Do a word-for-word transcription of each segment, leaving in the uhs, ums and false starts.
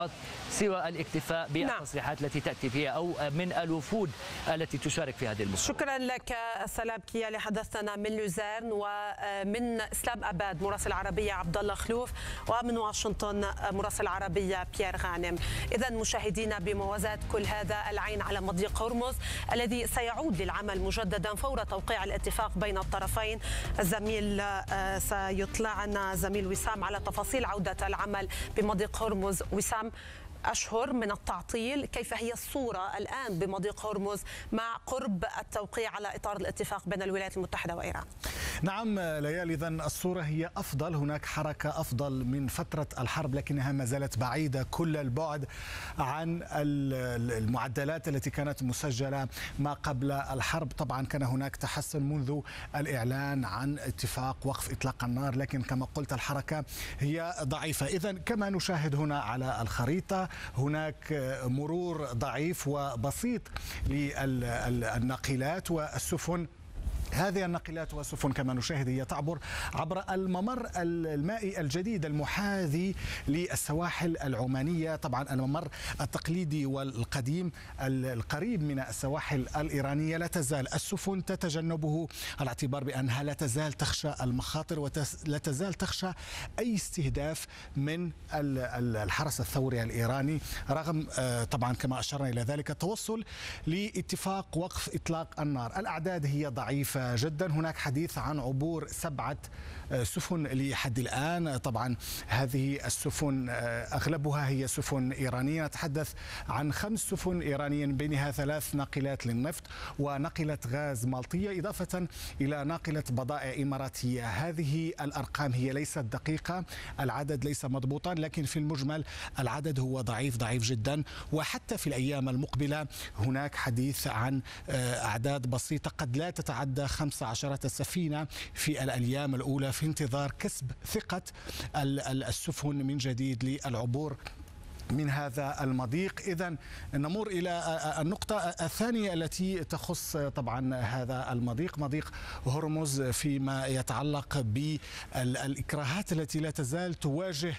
سوى الاكتفاء بالتصريحات التي تأتي فيها أو من الوفود التي تشارك في هذه المسابقة. شكرا لك سلام كيا اللي حدثنا من لوزيرن، ومن اسلام اباد مراسل العربية عبد الله خلوف، ومن واشنطن مراسل العربية بيير غانم. اذا مشاهدينا، بموازاة كل هذا العين على مضيق هرمز الذي سيعود للعمل مجددا فور توقيع الاتفاق بين الطرفين. الزميل سيطلعنا زميل وسام على تفاصيل عودة العمل بمضيق هرمز. وسام، أشهر من التعطيل، كيف هي الصورة الآن بمضيق هرمز مع قرب التوقيع على إطار الاتفاق بين الولايات المتحدة وإيران؟ نعم ليال، إذن الصورة هي أفضل، هناك حركة أفضل من فترة الحرب، لكنها ما زالت بعيدة كل البعد عن المعدلات التي كانت مسجلة ما قبل الحرب. طبعا كان هناك تحسن منذ الإعلان عن اتفاق وقف إطلاق النار، لكن كما قلت الحركة هي ضعيفة. إذن كما نشاهد هنا على الخريطة هناك مرور ضعيف وبسيط للناقلات والسفن. هذه الناقلات والسفن كما نشاهد هي تعبر عبر الممر المائي الجديد المحاذي للسواحل العمانية، طبعا الممر التقليدي والقديم القريب من السواحل الإيرانية. لا تزال السفن تتجنبه على اعتبار بأنها لا تزال تخشى المخاطر ولا تزال تخشى أي استهداف من الحرس الثوري الإيراني، رغم طبعا كما أشرنا إلى ذلك التوصل لاتفاق وقف إطلاق النار. الأعداد هي ضعيفة جدا، هناك حديث عن عبور سبعة سفن لحد الآن. طبعا هذه السفن أغلبها هي سفن إيرانية، نتحدث عن خمس سفن إيرانية بينها ثلاث ناقلات للنفط وناقلة غاز مالطية، إضافة إلى ناقلة بضائع إماراتية. هذه الأرقام هي ليست دقيقة، العدد ليس مضبوطا، لكن في المجمل العدد هو ضعيف ضعيف جدا. وحتى في الأيام المقبلة هناك حديث عن أعداد بسيطة قد لا تتعدى خمسة عشر سفينة في الأيام الأولى، في انتظار كسب ثقة السفن من جديد للعبور من هذا المضيق. إذن نمر إلى النقطة الثانية التي تخص طبعا هذا المضيق، مضيق هرمز، فيما يتعلق بالإكراهات التي لا تزال تواجه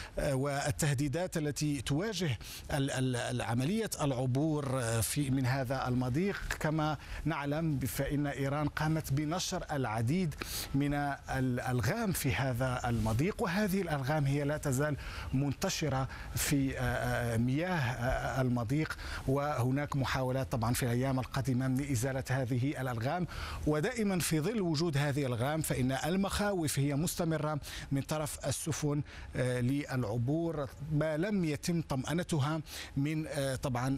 والتهديدات التي تواجه عملية العبور في من هذا المضيق. كما نعلم فإن إيران قامت بنشر العديد من الألغام في هذا المضيق، وهذه الألغام هي لا تزال منتشرة في مياه المضيق، وهناك محاولات طبعا في الأيام القادمة من إزالة هذه الألغام. ودائما في ظل وجود هذه الألغام فإن المخاوف هي مستمرة من طرف السفن للعبور ما لم يتم طمأنتها من طبعا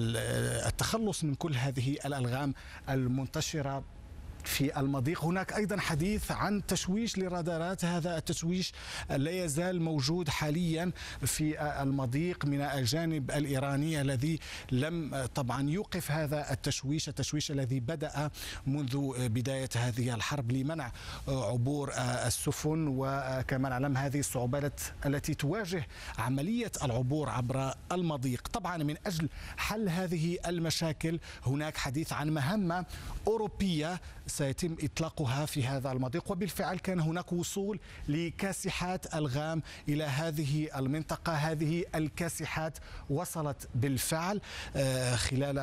التخلص من كل هذه الألغام المنتشرة في المضيق. هناك أيضا حديث عن تشويش للرادارات، هذا التشويش لا يزال موجود حاليا في المضيق من الجانب الإيراني الذي لم طبعا يوقف هذا التشويش، التشويش الذي بدأ منذ بداية هذه الحرب لمنع عبور السفن. وكما نعلم هذه الصعوبات التي تواجه عملية العبور عبر المضيق. طبعا من أجل حل هذه المشاكل هناك حديث عن مهمة أوروبية سيتم إطلاقها في هذا المضيق، وبالفعل كان هناك وصول لكاسحات ألغام إلى هذه المنطقة. هذه الكاسحات وصلت بالفعل خلال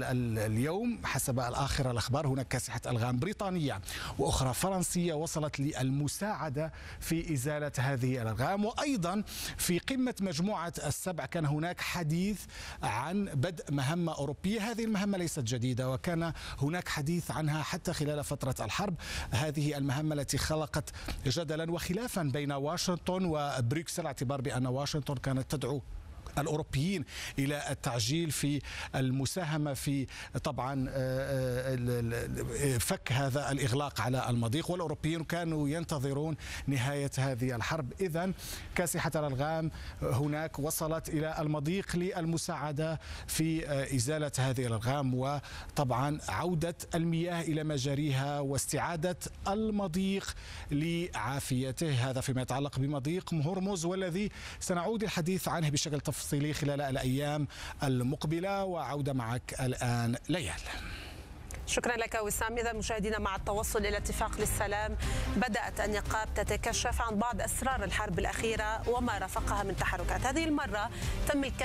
اليوم حسب الآخر الأخبار. هناك كاسحة ألغام بريطانية وأخرى فرنسية وصلت للمساعدة في إزالة هذه الألغام. وأيضا في قمة مجموعة السبع كان هناك حديث عن بدء مهمة أوروبية. هذه المهمة ليست جديدة وكان هناك حديث عنها حتى خلال فترة الحرب. هذه المهمة التي خلقت جدلا وخلافا بين واشنطن وبريكسل، اعتبار بأن واشنطن كانت تدعو الأوروبيين إلى التعجيل في المساهمة في طبعا فك هذا الإغلاق على المضيق، والأوروبيين كانوا ينتظرون نهاية هذه الحرب. إذن كاسحة الألغام هناك وصلت إلى المضيق للمساعدة في إزالة هذه الألغام، وطبعا عودة المياه إلى مجاريها واستعادة المضيق لعافيته. هذا فيما يتعلق بمضيق هرمز، والذي سنعود الحديث عنه بشكل تفصيلي خلال الأيام المقبلة. وعودة معك الآن ليال. شكرا لك وسام. إذا مشاهدينا مع التوصل إلى اتفاق للسلام بدأت النقاب تتكشف عن بعض أسرار الحرب الأخيرة وما رافقها من تحركات. هذه المرة تم